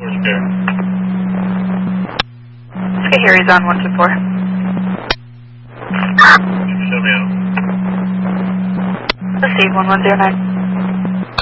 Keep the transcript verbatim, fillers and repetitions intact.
Square. Okay, Harry's on one two four. Show me out. Let's see, one one zero nine.